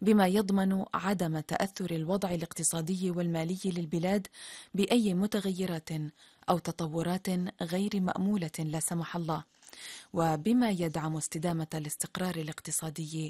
بما يضمن عدم تأثر الوضع الاقتصادي والمالي للبلاد بأي متغيرات أو تطورات غير مأمولة لا سمح الله، وبما يدعم استدامة الاستقرار الاقتصادي